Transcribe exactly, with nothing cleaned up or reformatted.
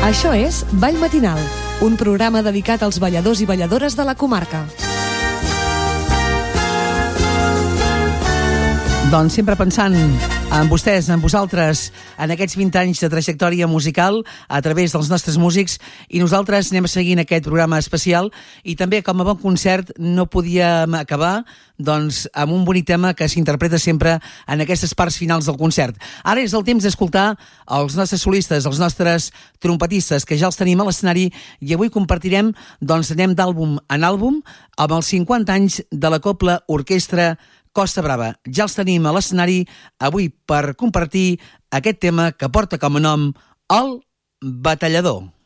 Això és Ball Matinal, un programa dedicat als balladors i balladores de la comarca. Doncs sempre pensant en vostès, en vosaltres, en aquests vint anys de trajectòria musical a través dels nostres músics, i nosaltres anem seguint aquest programa especial, i també com a bon concert no podíem acabar doncs amb un bonic tema que s'interpreta sempre en aquestes parts finals del concert. Ara és el temps d'escoltar els nostres solistes, els nostres trompetistes, que ja els tenim a l'escenari, i avui compartirem, doncs anem d'àlbum en àlbum amb els cinquanta anys de la Cobla Orquestra Costa Brava. Ja els tenim a l'escenari avui per compartir aquest tema que porta com a nom El Batallador.